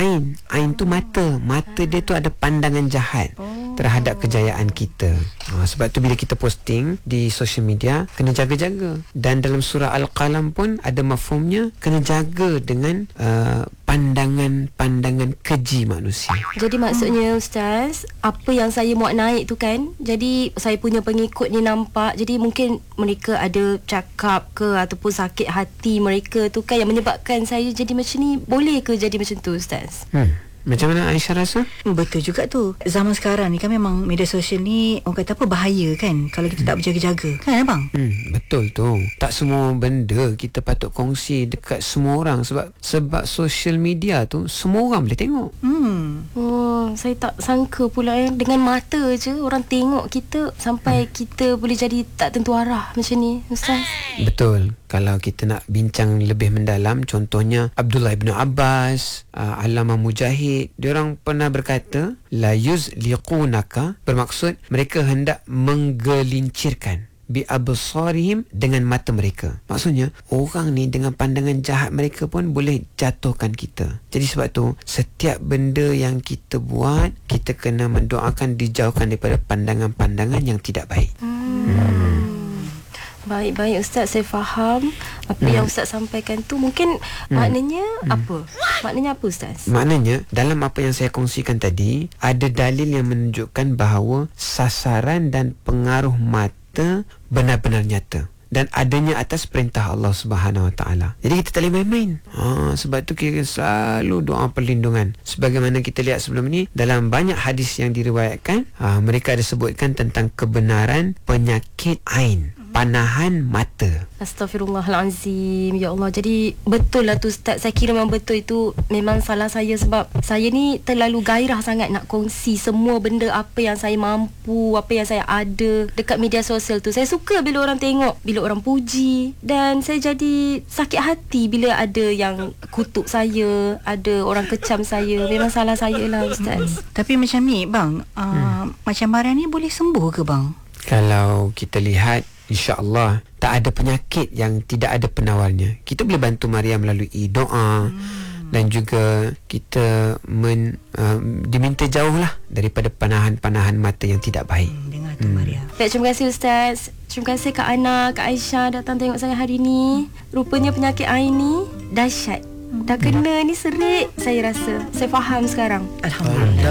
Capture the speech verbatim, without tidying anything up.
Ain. Ain tu mata. Mata dia tu ada pandangan jahat terhadap kejayaan kita. Ha, sebab tu bila kita posting di social media, kena jaga-jaga. Dan dalam surah Al-Qalam pun ada mafhumnya, kena jaga dengan uh, pandangan-pandangan keji manusia. Jadi maksudnya Ustaz, apa yang saya muat naik tu kan, jadi saya punya pengikut ni nampak, jadi mungkin mereka ada cakap ke ataupun sakit hati mereka tu kan yang menyebabkan saya jadi macam ni. Boleh ke jadi macam tu Ustaz? Hmm. Macam mana Aisyah rasa? Betul juga tu. Zaman sekarang ni kan memang media sosial ni orang kata apa, bahaya kan kalau kita tak berjaga-jaga. Kan abang? Hmm, betul tu. Tak semua benda kita patut kongsi dekat semua orang sebab sebab social media tu semua orang boleh tengok. Hmm. Oh, saya tak sangka pula eh, dengan mata je orang tengok kita sampai hmm. kita boleh jadi tak tentu arah macam ni Ustaz. Betul. Kalau kita nak bincang lebih mendalam, contohnya Abdullah ibn Abbas, uh, Allamah Mujahid, diorang pernah berkata la yuzliqunaka, bermaksud mereka hendak menggelincirkan bi absarihim, dengan mata mereka. Maksudnya orang ni dengan pandangan jahat mereka pun boleh jatuhkan kita. Jadi sebab tu setiap benda yang kita buat, kita kena mendoakan dijauhkan daripada pandangan-pandangan yang tidak baik. Hmm. Hmm. Baik-baik Ustaz, saya faham apa hmm. yang Ustaz sampaikan tu. Mungkin hmm. maknanya hmm. apa? Maknanya apa Ustaz? Maknanya dalam apa yang saya kongsikan tadi, ada dalil yang menunjukkan bahawa sasaran dan pengaruh mata benar-benar nyata dan adanya atas perintah Allah Subhanahu Wa Taala. Jadi kita tak boleh main-main. Ha, sebab tu kita selalu doa perlindungan. Sebagaimana kita lihat sebelum ni dalam banyak hadis yang diriwayatkan, ha, mereka ada sebutkan tentang kebenaran penyakit ain, panahan mata. Astaghfirullahalazim. Ya Allah. Jadi betul lah tu Ustaz. Saya kira memang betul itu memang salah saya sebab saya ni terlalu gairah sangat nak kongsi semua benda apa yang saya mampu, apa yang saya ada dekat media sosial tu. Saya suka bila orang tengok, bila orang puji, dan saya jadi sakit hati bila ada yang kutuk saya, ada orang kecam saya. Memang salah saya lah Ustaz. Hmm. Tapi macam ni bang, uh, hmm. macam Mariam ni boleh sembuh ke bang? Kalau kita lihat, insya-Allah tak ada penyakit yang tidak ada penawarnya. Kita boleh bantu Mariam melalui doa hmm. dan juga kita men, uh, diminta jauhlah daripada panahan-panahan mata yang tidak baik. Hmm, dengar tu hmm. Mariam. Baik, terima kasih Ustaz. Terima kasih Kak Ana, Kak Aisyah datang tengok saya hari ni. Rupanya penyakit ain ni dahsyat. Dah kena ni serik saya rasa. Saya faham sekarang. Alhamdulillah.